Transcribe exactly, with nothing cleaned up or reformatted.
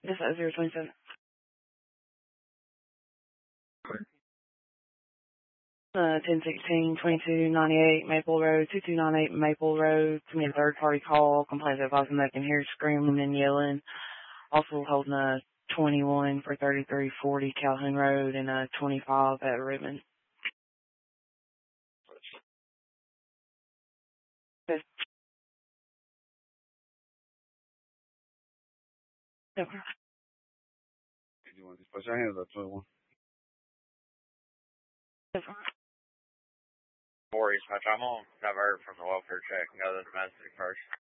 This is zero twenty-seven. Uh, ten sixteen twenty-two ninety-eight Maple Road, two two nine eight Maple Road. To me, a third party call. Complaints advising they can hear screaming and yelling. Also holding a twenty-one for thirty-three forty Calhoun Road and a twenty-five at Ribbon. Okay. Okay. You want to put your hands up to one? Okay. Four East Metro. I'm on divert from the welfare check and go to the domestic first.